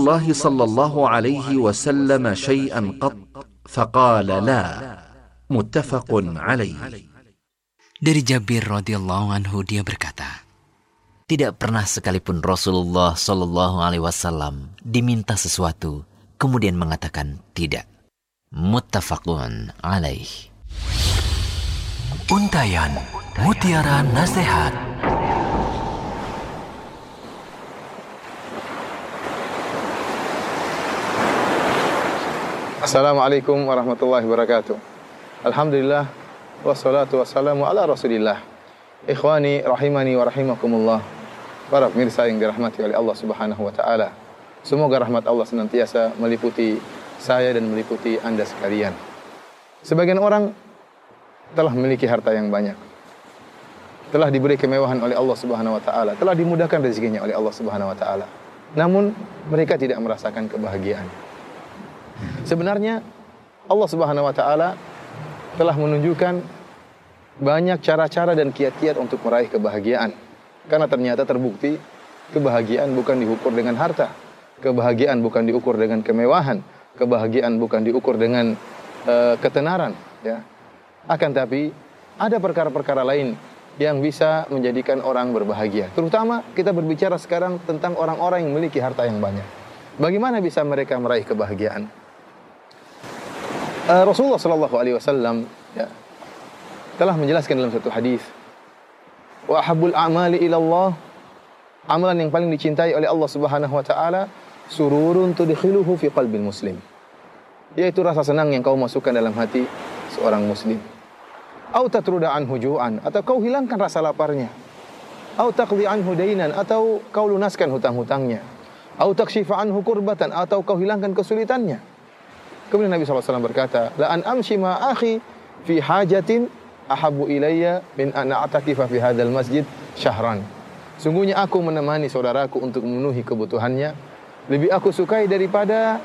الله صلى الله عليه وسلم شيئا قط فقال لا متفق عليه. Dari Jabir radhiyallahu anhu dia berkata, tidak pernah sekalipun Rasulullah sallallahu alaihi wasallam diminta sesuatu kemudian mengatakan tidak. Muttafaqun alaih. Untayan Mutiara Nasihat. Assalamualaikum warahmatullahi wabarakatuh. Alhamdulillah wassalatu wassalamu ala Rasulillah. Ikhwani rahimani wa rahimakumullah. Para pemirsa yang dirahmati oleh Allah Subhanahu wa taala. Semoga rahmat Allah senantiasa meliputi saya dan meliputi Anda sekalian. Sebagian orang telah memiliki harta yang banyak. Telah diberi kemewahan oleh Allah Subhanahu wa taala, telah dimudahkan rezekinya oleh Allah Subhanahu wa taala. Namun mereka tidak merasakan kebahagiaan. Sebenarnya Allah Subhanahu wa taala telah menunjukkan banyak cara-cara dan kiat-kiat untuk meraih kebahagiaan. Karena ternyata terbukti kebahagiaan bukan diukur dengan harta. Kebahagiaan bukan diukur dengan kemewahan. Kebahagiaan bukan diukur dengan ketenaran, ya. Akan tapi ada perkara-perkara lain yang bisa menjadikan orang berbahagia. Terutama kita berbicara sekarang tentang orang-orang yang memiliki harta yang banyak. Bagaimana bisa mereka meraih kebahagiaan? Rasulullah sallallahu alaihi wasallam telah menjelaskan dalam satu hadis, wa ahabbul a'mali ila Allah, amalan yang paling dicintai oleh Allah Subhanahu wa taala, sururun tudkhiluhu fi qalbil muslim, yaitu rasa senang yang kau masukkan dalam hati seorang muslim. Au tatruda anhu ju'an, atau kau hilangkan rasa laparnya. Au taqdi anhu dainan, atau kau lunaskan hutang-hutangnya. Au takshifa anhu kurbatan, atau kau hilangkan kesulitannya. Kemudian Nabi SAW berkata, la an amshi ma akhi fi hajatin ahabbu ilayya min an a'takifa fi hadzal masjid syahran. Sungguhnya aku menemani saudaraku untuk memenuhi kebutuhannya lebih aku sukai daripada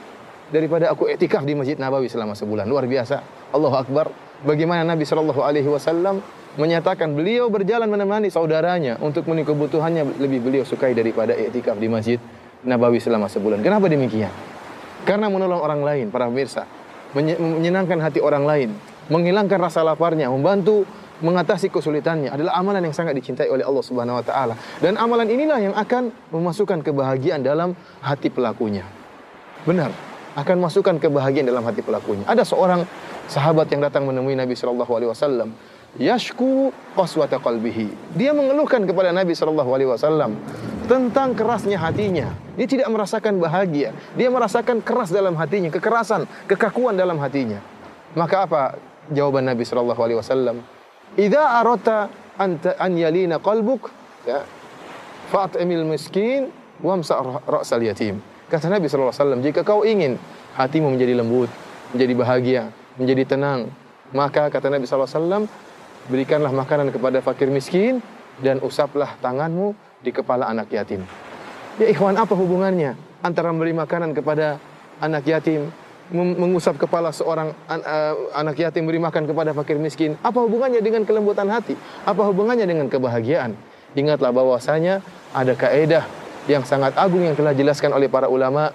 aku iktikaf di Masjid Nabawi selama sebulan. Luar biasa. Allahu Akbar. Bagaimana Nabi SAW menyatakan beliau berjalan menemani saudaranya untuk memenuhi kebutuhannya lebih beliau sukai daripada iktikaf di Masjid Nabawi selama sebulan. Kenapa demikian? Karena menolong orang lain, para pemirsa, menyenangkan hati orang lain, menghilangkan rasa laparnya, membantu mengatasi kesulitannya adalah amalan yang sangat dicintai oleh Allah Subhanahu wa taala. Dan amalan inilah yang akan memasukkan kebahagiaan dalam hati pelakunya. Benar, akan masukkan kebahagiaan dalam hati pelakunya. Ada seorang sahabat yang datang menemui Nabi sallallahu alaihi wasallam, yashku qaswata qalbihi. Dia mengeluhkan kepada Nabi sallallahu alaihi wasallam tentang kerasnya hatinya. Dia tidak merasakan bahagia. Dia merasakan keras dalam hatinya, kekerasan, kekakuan dalam hatinya. Maka apa jawaban Nabi sallallahu alaihi wasallam? Idza arata an yalina qalbuk, ya, fa'timil miskin wamsa' ra'sal yatim. Kata Nabi sallallahu alaihi wasallam, jika kau ingin hatimu menjadi lembut, menjadi bahagia, menjadi tenang, maka kata Nabi sallallahu alaihi wasallam, berikanlah makanan kepada fakir miskin dan usaplah tanganmu di kepala anak yatim. Ya ikhwan, apa hubungannya antara memberi makanan kepada anak yatim, mengusap kepala seorang anak yatim, beri makan kepada fakir miskin? Apa hubungannya dengan kelembutan hati? Apa hubungannya dengan kebahagiaan? Ingatlah bahwasanya ada kaidah yang sangat agung yang telah dijelaskan oleh para ulama,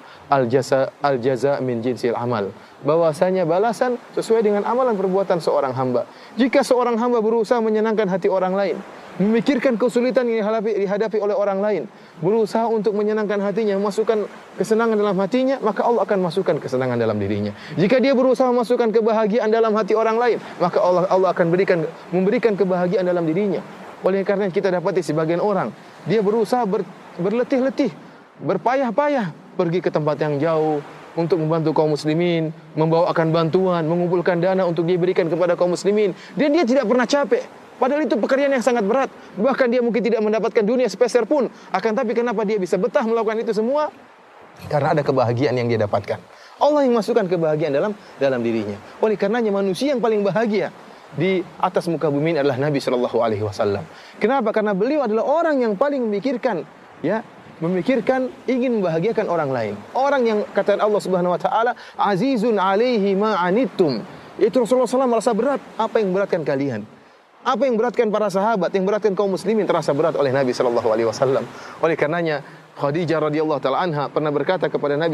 al-jaza min jinsil amal. Bahwasanya balasan sesuai dengan amalan perbuatan seorang hamba. Jika seorang hamba berusaha menyenangkan hati orang lain, memikirkan kesulitan yang dihadapi oleh orang lain, berusaha untuk menyenangkan hatinya, memasukkan kesenangan dalam hatinya, maka Allah akan masukkan kesenangan dalam dirinya. Jika dia berusaha memasukkan kebahagiaan dalam hati orang lain, maka Allah akan memberikan kebahagiaan dalam dirinya. Oleh karena kita dapati sebagian orang, dia berusaha berletih-letih, berpayah-payah, pergi ke tempat yang jauh untuk membantu kaum muslimin, membawakan bantuan, mengumpulkan dana untuk diberikan kepada kaum muslimin. Dan dia tidak pernah capek. Padahal itu pekerjaan yang sangat berat. Bahkan dia mungkin tidak mendapatkan dunia sepeser pun. Akan tapi kenapa dia bisa betah melakukan itu semua? Karena ada kebahagiaan yang dia dapatkan. Allah yang masukkan kebahagiaan dalam dirinya. Oleh karenanya manusia yang paling bahagia di atas muka bumi ini adalah Nabi Shallallahu Alaihi Wasallam. Kenapa? Karena beliau adalah orang yang paling memikirkan ingin membahagiakan orang lain. Orang yang kata Allah Subhanahu Wa Taala, Azizun alaihi ma'anittum. Itu Rasulullah SAW merasa berat. Apa yang beratkan kalian? Apa yang beratkan para sahabat, yang beratkan kaum muslimin terasa berat oleh Nabi Shallallahu Alaihi Wasallam. Oleh karenanya Khadijah radhiyallahu taala anha pernah berkata kepada Nabi